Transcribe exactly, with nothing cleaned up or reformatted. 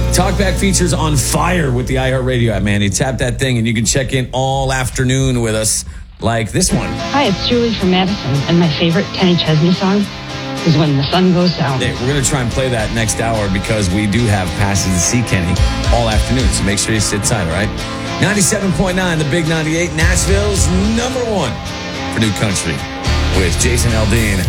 Talkback features on fire with the iHeartRadio app, man. You tap that thing and you can check in all afternoon with us like this one. Hi, it's Julie from Madison, and my favorite Kenny Chesney song is When the Sun Goes Down. Hey, we're going to try and play that next hour because we do have passes to see Kenny all afternoon, so make sure you sit tight, all right? ninety-seven point nine, the Big ninety-eight, Nashville's number one for New Country with Jason Aldean.